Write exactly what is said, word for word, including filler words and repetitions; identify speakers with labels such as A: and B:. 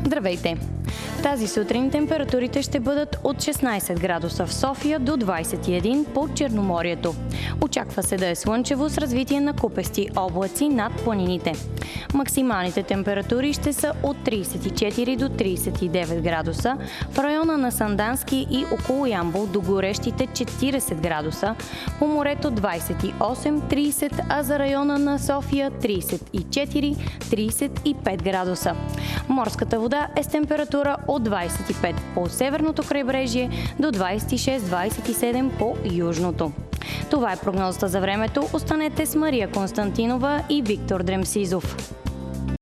A: Здравейте! Тази сутрин температурите ще бъдат от шестнайсет градуса в София до двайсет и един по Черноморието. Очаква се да е слънчево с развитие на купести облаци над планините. Максималните температури ще са от трийсет и четири до трийсет и девет градуса, в района на Сандански и около Ямбол до горещите четирийсет градуса, по морето двайсет и осем до трийсет, а за района на София трийсет и четири до трийсет и пет градуса. Морската вода е с температура от двайсет и пет по северното крайбрежие до двайсет и шест до двайсет и седем по южното. Това е прогнозата за времето. Останете с Мария Константинова и Виктор Дремсизов.